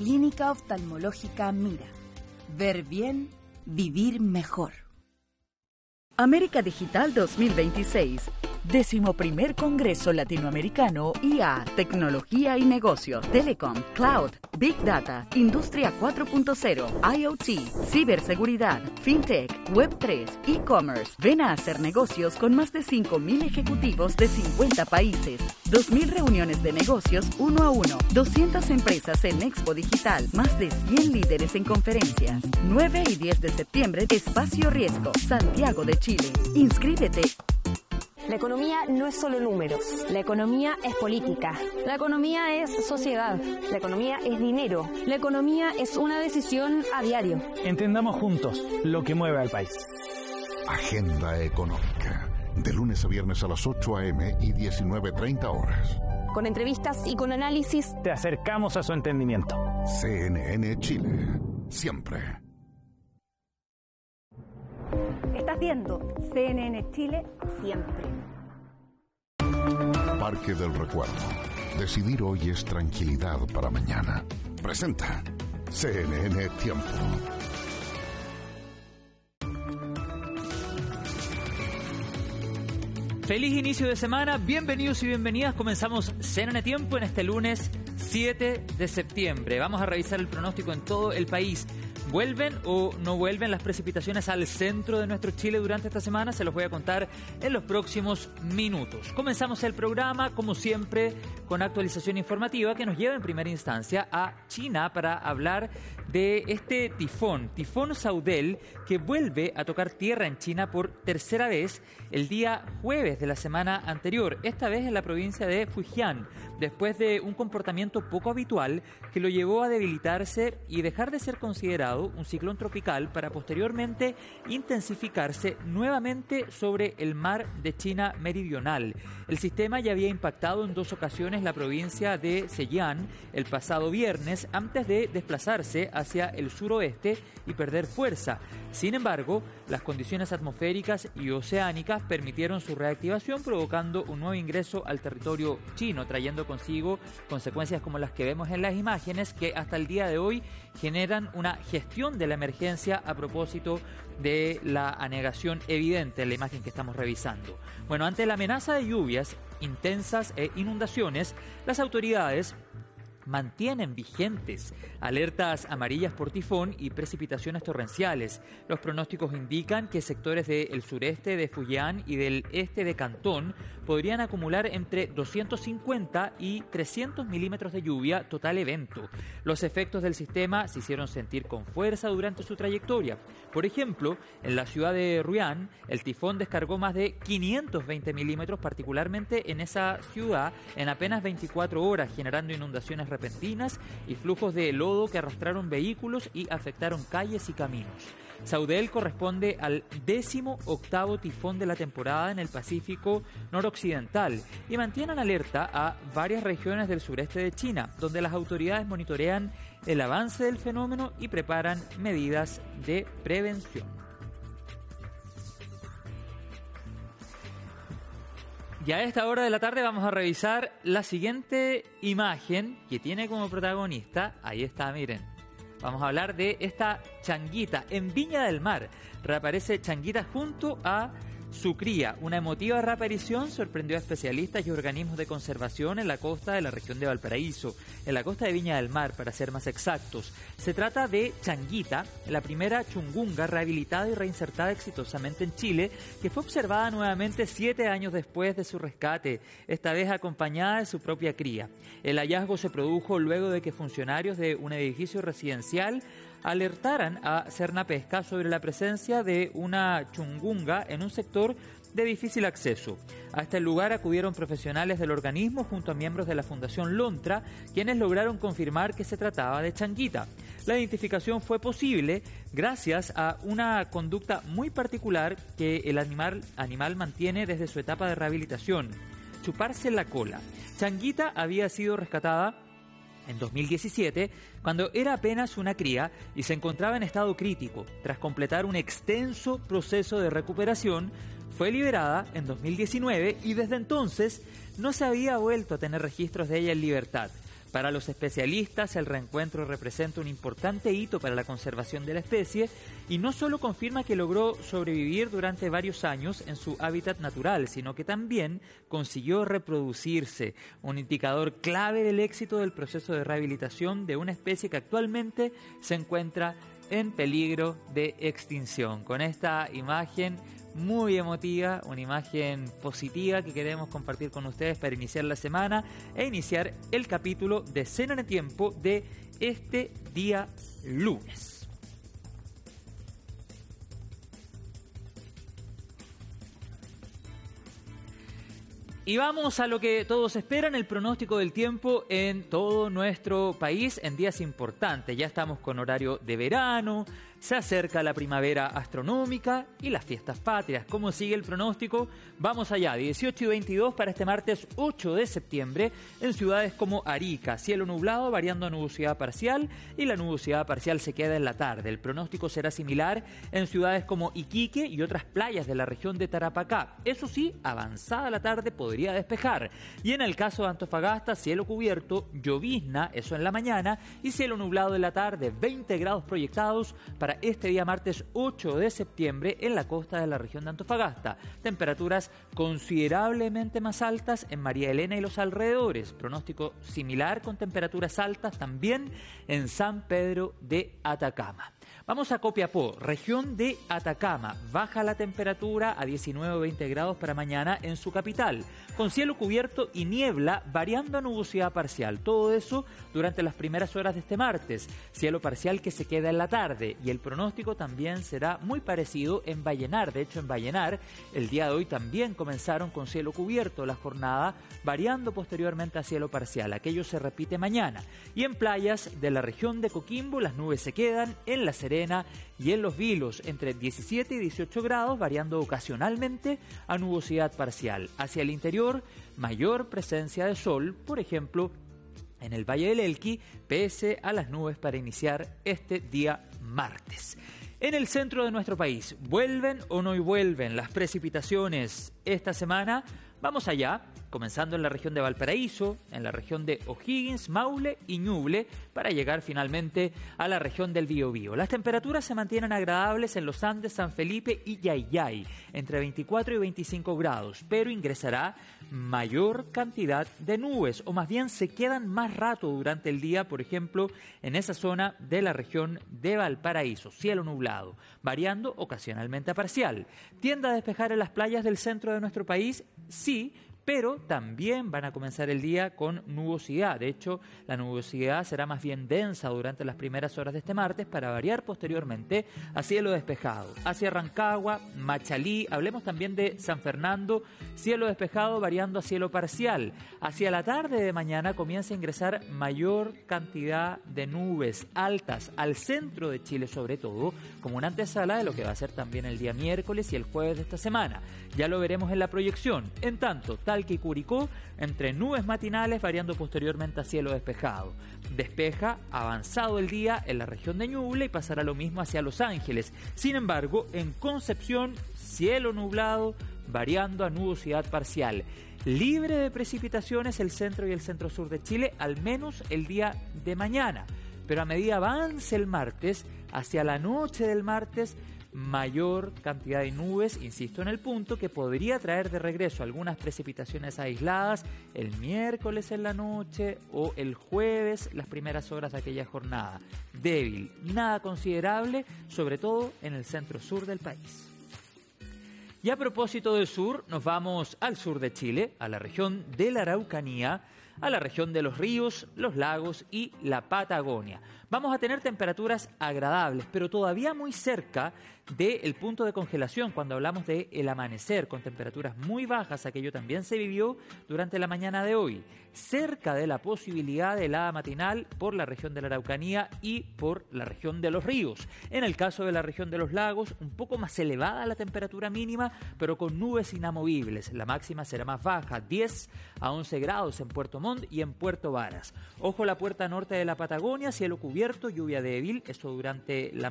Clínica Oftalmológica Mira. Ver bien, vivir mejor. América Digital 2026. 11º Congreso Latinoamericano IA, Tecnología y Negocios, Telecom, Cloud, Big Data, Industria 4.0, IoT, Ciberseguridad, FinTech, Web3, E-Commerce. Ven a hacer negocios con más de 5.000 ejecutivos de 50 países. 2.000 reuniones de negocios 1 a 1, 200 empresas en Expo Digital, más de 100 líderes en conferencias. 9 y 10 de septiembre, Espacio Riesgo, Santiago de Chile. Inscríbete. La economía no es solo números. La economía es política. La economía es sociedad. La economía es dinero. La economía es una decisión a diario. Entendamos juntos lo que mueve al país. Agenda Económica. De lunes a viernes a las 8 a.m. y 19:30 horas. Con entrevistas y con análisis. Te acercamos a su entendimiento. CNN Chile. Siempre. Estás viendo CNN Chile siempre. Parque del Recuerdo. Decidir hoy es tranquilidad para mañana. Presenta CNN Tiempo. Feliz inicio de semana, bienvenidos y bienvenidas. Comenzamos CNN Tiempo en este lunes 7 de septiembre. Vamos a revisar el pronóstico en todo el país. ¿Vuelven o no vuelven las precipitaciones al centro de nuestro Chile durante esta semana? Se los voy a contar en los próximos minutos. Comenzamos el programa, como siempre, con actualización informativa que nos lleva en primera instancia a China para hablar de este tifón Saudel, que vuelve a tocar tierra en China por tercera vez el día jueves de la semana anterior, esta vez en la provincia de Fujian, después de un comportamiento poco habitual que lo llevó a debilitarse y dejar de ser considerado un ciclón tropical para posteriormente intensificarse nuevamente sobre el mar de China meridional. El sistema ya había impactado en 2 ocasiones la provincia de Zhejiang el pasado viernes antes de desplazarse hacia el suroeste y perder fuerza. Sin embargo, las condiciones atmosféricas y oceánicas permitieron su reactivación, provocando un nuevo ingreso al territorio chino, trayendo consigo consecuencias como las que vemos en las imágenes, que hasta el día de hoy generan una gestión de la emergencia a propósito de la anegación evidente en la imagen que estamos revisando. Bueno, ante la amenaza de lluvias intensas e inundaciones, las autoridades mantienen vigentes alertas amarillas por tifón y precipitaciones torrenciales. Los pronósticos indican que sectores del sureste de Fujian y del este de Cantón podrían acumular entre 250 y 300 milímetros de lluvia total evento. Los efectos del sistema se hicieron sentir con fuerza durante su trayectoria. Por ejemplo, en la ciudad de Ruan, el tifón descargó más de 520 milímetros, particularmente en esa ciudad, en apenas 24 horas, generando inundaciones repentinas y flujos de lodo que arrastraron vehículos y afectaron calles y caminos. Saudel corresponde al 18º tifón de la temporada en el Pacífico noroccidental y mantienen alerta a varias regiones del sureste de China, donde las autoridades monitorean el avance del fenómeno y preparan medidas de prevención. Y a esta hora de la tarde vamos a revisar la siguiente imagen que tiene como protagonista, ahí está, miren. Vamos a hablar de esta changuita en Viña del Mar. Reaparece changuita junto a su cría. Una emotiva reaparición sorprendió a especialistas y organismos de conservación en la costa de la región de Valparaíso, en la costa de Viña del Mar, para ser más exactos. Se trata de changuita, la primera chungunga rehabilitada y reinsertada exitosamente en Chile, que fue observada nuevamente 7 años después de su rescate, esta vez acompañada de su propia cría. El hallazgo se produjo luego de que funcionarios de un edificio residencial alertaran a Cernapesca sobre la presencia de una chungunga en un sector de difícil acceso. Hasta el lugar acudieron profesionales del organismo junto a miembros de la Fundación Lontra, quienes lograron confirmar que se trataba de changuita. La identificación fue posible gracias a una conducta muy particular que el animal mantiene desde su etapa de rehabilitación: chuparse la cola. Changuita había sido rescatada en 2017, cuando era apenas una cría y se encontraba en estado crítico. Tras completar un extenso proceso de recuperación, fue liberada en 2019 y desde entonces no se había vuelto a tener registros de ella en libertad. Para los especialistas, el reencuentro representa un importante hito para la conservación de la especie y no solo confirma que logró sobrevivir durante varios años en su hábitat natural, sino que también consiguió reproducirse, un indicador clave del éxito del proceso de rehabilitación de una especie que actualmente se encuentra en peligro de extinción. Con esta imagen muy emotiva, una imagen positiva que queremos compartir con ustedes para iniciar la semana e iniciar el capítulo de CNN Tiempo de este día lunes. Y vamos a lo que todos esperan, el pronóstico del tiempo en todo nuestro país en días importantes. Ya estamos con horario de verano, se acerca la primavera astronómica y las fiestas patrias. ¿Cómo sigue el pronóstico? Vamos allá, 18 y 22 para este martes 8 de septiembre en ciudades como Arica. Cielo nublado, variando a nubosidad parcial y la nubosidad parcial se queda en la tarde. El pronóstico será similar en ciudades como Iquique y otras playas de la región de Tarapacá. Eso sí, avanzada la tarde podría despejar. Y en el caso de Antofagasta, cielo cubierto, llovizna, eso en la mañana, y cielo nublado en la tarde, 20 grados proyectados para este día martes 8 de septiembre en la costa de la región de Antofagasta. Temperaturas considerablemente más altas en María Elena y los alrededores. Pronóstico similar con temperaturas altas también en San Pedro de Atacama. Vamos a Copiapó, región de Atacama. Baja la temperatura a 19 o 20 grados para mañana en su capital, con cielo cubierto y niebla variando a nubosidad parcial. Todo eso durante las primeras horas de este martes. Cielo parcial que se queda en la tarde y el pronóstico también será muy parecido en Vallenar. De hecho, en Vallenar el día de hoy también comenzaron con cielo cubierto la jornada, variando posteriormente a cielo parcial. Aquello se repite mañana. Y en playas de la región de Coquimbo las nubes se quedan en La Serena y en Los Vilos entre 17 y 18 grados, variando ocasionalmente a nubosidad parcial. Hacia el interior, mayor presencia de sol, por ejemplo, en el Valle del Elqui, pese a las nubes para iniciar este día martes. En el centro de nuestro país, ¿vuelven o no vuelven las precipitaciones esta semana? Vamos allá, comenzando en la región de Valparaíso, en la región de O'Higgins, Maule y Ñuble, para llegar finalmente a la región del Biobío. Las temperaturas se mantienen agradables en los Andes, San Felipe y Yayay, entre 24 y 25 grados, pero ingresará mayor cantidad de nubes, o más bien se quedan más rato durante el día, por ejemplo, en esa zona de la región de Valparaíso, cielo nublado, variando ocasionalmente a parcial. ¿Tiende a despejar en las playas del centro de nuestro país? Sí, pero también van a comenzar el día con nubosidad. De hecho, la nubosidad será más bien densa durante las primeras horas de este martes para variar posteriormente a cielo despejado. Hacia Rancagua, Machalí, hablemos también de San Fernando, cielo despejado variando a cielo parcial. Hacia la tarde de mañana comienza a ingresar mayor cantidad de nubes altas al centro de Chile, sobre todo, como una antesala de lo que va a ser también el día miércoles y el jueves de esta semana. Ya lo veremos en la proyección. En tanto, Talca y Curicó, entre nubes matinales variando posteriormente a cielo despejado. Despeja avanzado el día en la región de Ñuble y pasará lo mismo hacia Los Ángeles. Sin embargo, en Concepción, cielo nublado variando a nubosidad parcial. Libre de precipitaciones el centro y el centro-sur de Chile, al menos el día de mañana. Pero a medida avance el martes, hacia la noche del martes, mayor cantidad de nubes, insisto en el punto, que podría traer de regreso algunas precipitaciones aisladas el miércoles en la noche o el jueves, las primeras horas de aquella jornada. Débil, nada considerable, sobre todo en el centro-sur del país. Y a propósito del sur, nos vamos al sur de Chile, a la región de la Araucanía, a la región de los ríos, los lagos y la Patagonia. Vamos a tener temperaturas agradables, pero todavía muy cerca del punto de congelación cuando hablamos de el amanecer, con temperaturas muy bajas. Aquello también se vivió durante la mañana de hoy, cerca de la posibilidad de helada matinal por la región de la Araucanía y por la región de los ríos. En el caso de la región de los lagos, un poco más elevada la temperatura mínima, pero con nubes inamovibles. La máxima será más baja, 10 a 11 grados en Puerto Montt y en Puerto Varas. Ojo la puerta norte de la Patagonia, cielo cubierto, lluvia débil, eso durante la